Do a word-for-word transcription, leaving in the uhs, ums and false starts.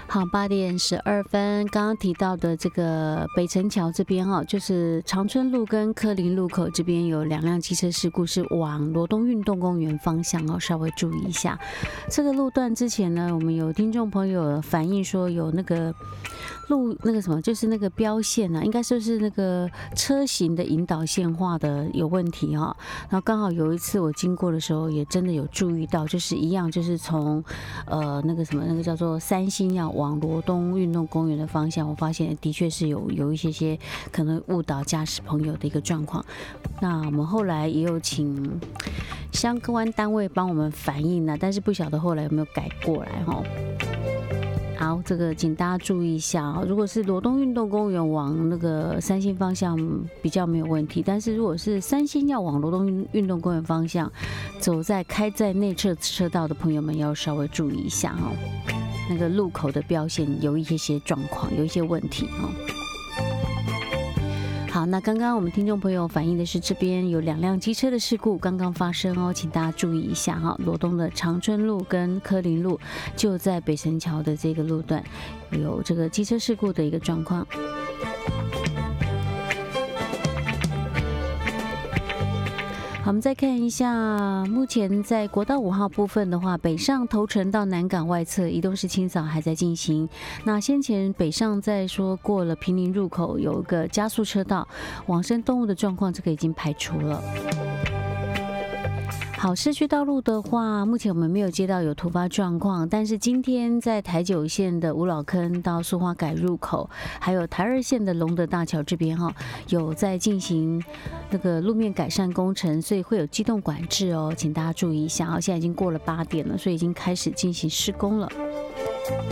好，八点十二分，刚刚提到的这个北城桥这边哈，就是长春路跟科林路口这边有两辆机车事故，是往罗东运动公园方向哦，稍微注意一下。这个路段之前呢，我们有听众朋友反映说有那个路那个什么，就是那个标线啊，应该说是那个车型的引导线画的有问题哈、哦。然后刚好有一次我经过的时候，也真的有注意到，就是一样，就是从呃那个什么那个叫做三星要往罗东运动公园的方向，我发现的确是有有一些些可能误导驾驶朋友的一个状况。那我们后来也有请相关单位帮我们反映了，但是不晓得后来有没有改过来哈。好，这个请大家注意一下啊、哦。如果是罗东运动公园往那个三星方向比较没有问题，但是如果是三星要往罗东运动公园方向，走在开在内侧车道的朋友们要稍微注意一下哦。那个路口的标线有一些些状况，有一些问题哦。好，那刚刚我们听众朋友反映的是这边有两辆机车的事故刚刚发生哦，请大家注意一下哈。罗东的长春路跟科林路就在北城桥的这个路段有这个机车事故的一个状况。好，我们再看一下，目前在国道五号部分的话，北上头城到南港外侧移动式清扫还在进行。那先前北上在说过了平林入口有一个加速车道，往生动物的状况，这个已经排除了。好，市区道路的话，目前我们没有接到有突发状况，但是今天在台九线的五老坑到苏花改入口，还有台二线的龙德大桥这边哈，有在进行那个路面改善工程，所以会有机动管制哦，请大家注意一下啊。现在已经过了八点了，所以已经开始进行施工了。